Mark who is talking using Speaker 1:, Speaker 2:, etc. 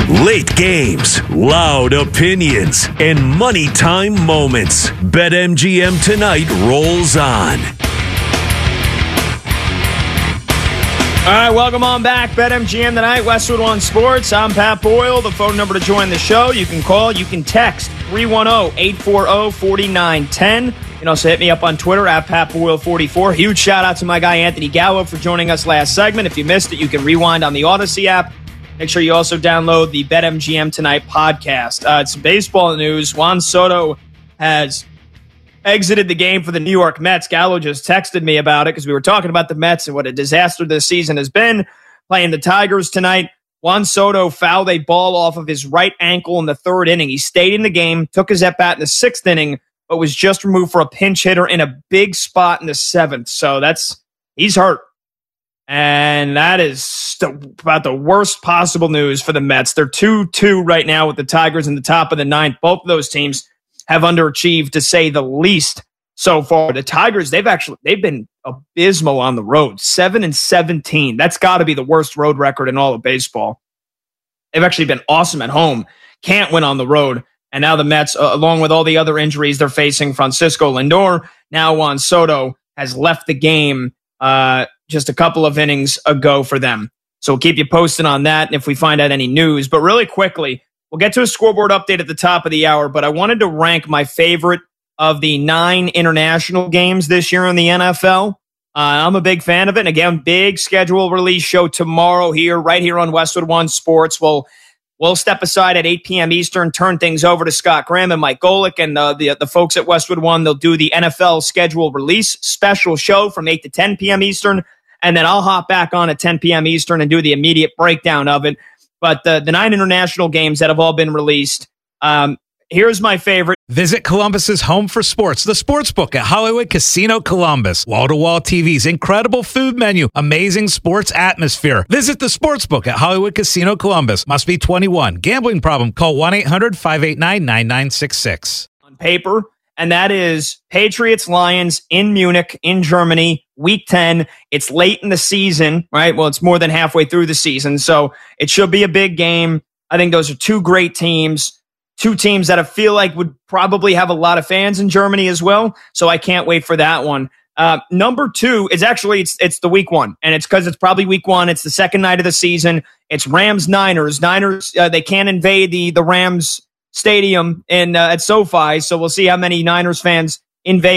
Speaker 1: Late games, loud opinions, and money time moments. BetMGM Tonight rolls on.
Speaker 2: All right, welcome on back. BetMGM Tonight, Westwood One Sports. I'm Pat Boyle. The phone number to join the show, you can call, you can text 310-840-4910. You can also hit me up on Twitter at PatBoyle44. Huge shout out to my guy Anthony Gallo for joining us last segment. If you missed it, you can rewind on the Odyssey app. Make sure you also download the BetMGM Tonight podcast. It's baseball news. Juan Soto has exited the game for the New York Mets. Gallo just texted me about it because we were talking about the Mets and what a disaster this season has been. Playing the Tigers tonight. Juan Soto fouled a ball off of his right ankle in the third inning. He stayed in the game, took his at-bat in the sixth inning, but was just removed for a pinch hitter in a big spot in the seventh. So he's hurt. And that is about the worst possible news for the Mets. They're 2-2 right now with the Tigers in the top of the ninth. Both of those teams have underachieved, to say the least, so far. The Tigers, they've been abysmal on the road, 7-17. That's got to be the worst road record in all of baseball. They've actually been awesome at home. Can't win on the road. And now the Mets, along with all the other injuries they're facing, Francisco Lindor, now Juan Soto, has left the game just a couple of innings ago for them. So we'll keep you posted on that and if we find out any news. But really quickly, we'll get to a scoreboard update at the top of the hour, but I wanted to rank my favorite of the 9 international games this year in the NFL. I'm a big fan of it. And again, big schedule release show tomorrow right here on Westwood One Sports. We'll step aside at 8 p.m. Eastern, turn things over to Scott Graham and Mike Golick and the folks at Westwood One. They'll do the NFL schedule release special show from 8 to 10 p.m. Eastern. And then I'll hop back on at 10 p.m. Eastern and do the immediate breakdown of it. But the 9 international games that have all been released, here's my favorite.
Speaker 3: Visit Columbus's home for sports, the Sportsbook at Hollywood Casino Columbus. Wall-to-wall TVs, incredible food menu, amazing sports atmosphere. Visit the Sportsbook at Hollywood Casino Columbus. Must be 21. Gambling problem? Call 1-800-589-9966.
Speaker 2: On paper, and that is Patriots-Lions in Munich, in Germany, Week 10. It's late in the season, right? Well, it's more than halfway through the season, so it should be a big game. I think those are two great teams. Two teams that I feel like would probably have a lot of fans in Germany as well. So I can't wait for that one. Number 2 is actually, it's the week 1. And it's because it's probably week 1. It's the second night of the season. It's Rams-Niners. Niners, they can't invade the Rams stadium at SoFi. So we'll see how many Niners fans invade